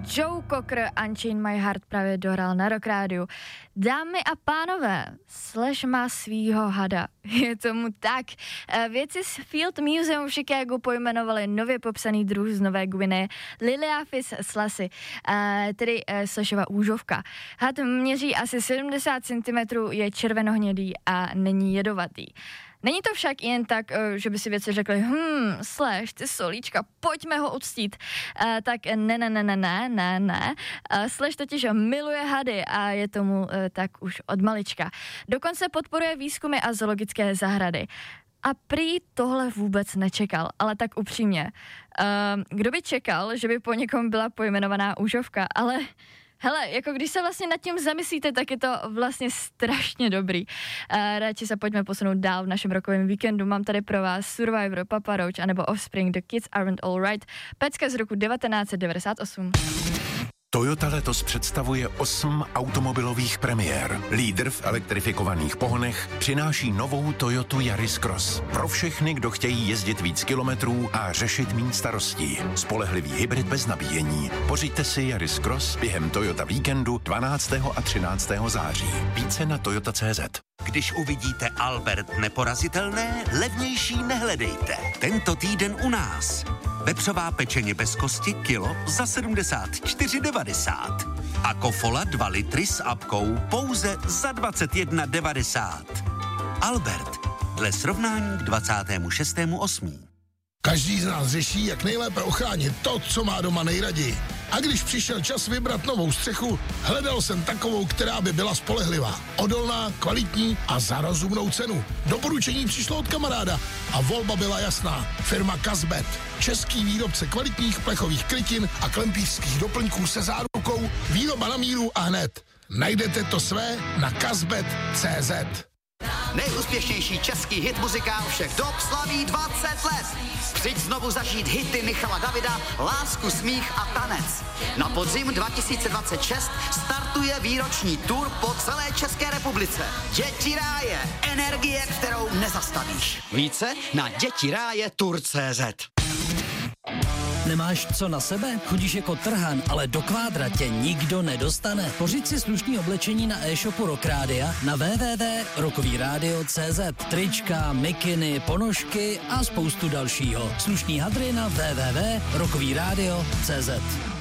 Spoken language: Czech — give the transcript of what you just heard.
Joe Cocker Unchain My Heart právě dohrál na Rock Rádiu. Dámy a pánové, Slash má svýho hada. Je tomu tak. Vědci z Field Museum v Chicagu pojmenovali nově popsaný druh z Nové Guineje Liliaphis slasy, tedy Slashova úžovka. Had měří asi 70 cm, je červenohnědý a není jedovatý. Není to však jen tak, že by si vědci řekli, Slash, ty solíčka, pojďme ho uctít. Tak ne. Slash totiž miluje hady a je tomu tak už od malička. Dokonce podporuje výzkumy a zoologické zahrady. A prý tohle vůbec nečekal, ale tak upřímně. Kdo by čekal, že by po někom byla pojmenovaná úžovka, ale... Hele, jako když se vlastně nad tím zamyslíte, tak je to vlastně strašně dobrý. Radši se pojďme posunout dál v našem rokovém víkendu. Mám tady pro vás Survivor, Papa Roach anebo Offspring, The Kids Aren't Alright, pecka z roku 1998. Toyota letos představuje 8 automobilových premiér. Lídr v elektrifikovaných pohonech přináší novou Toyotu Yaris Cross. Pro všechny, kdo chtějí jezdit víc kilometrů a řešit méně starostí. Spolehlivý hybrid bez nabíjení. Pořiďte si Yaris Cross během Toyota víkendu 12. a 13. září. Více na toyota.cz. Když uvidíte Albert neporazitelné, levnější nehledejte. Tento týden u nás. Vepřová pečeně bez kosti kilo za 74,90. A Kofola 2 litry s apkou pouze za 21,90. Albert, dle srovnání k 26.8. Každý z nás řeší, jak nejlépe ochránit to, co má doma nejraději. A když přišel čas vybrat novou střechu, hledal jsem takovou, která by byla spolehlivá, odolná, kvalitní a za rozumnou cenu. Doporučení přišlo od kamaráda a volba byla jasná. Firma Casbet, český výrobce kvalitních plechových krytin a klempířských doplňků se zárukou, výroba na míru a hned. Najdete to své na casbet.cz. Nejúspěšnější český hit muzikál všech dob slaví 20 let. Přijď znovu zažít hity Michala Davida, Lásku, smích a tanec. Na podzim 2026 startuje výroční tour po celé České republice. Děti ráje, energie, kterou nezastavíš. Více na dětiráje.tour.cz. Nemáš co na sebe? Chodíš jako trhan, ale do kvádra tě nikdo nedostane. Pořiď si slušný oblečení na e-shopu Rock Rádia na www.rockovyradio.cz. Trička, mikiny, ponožky a spoustu dalšího. Slušný hadry na www.rockovyradio.cz.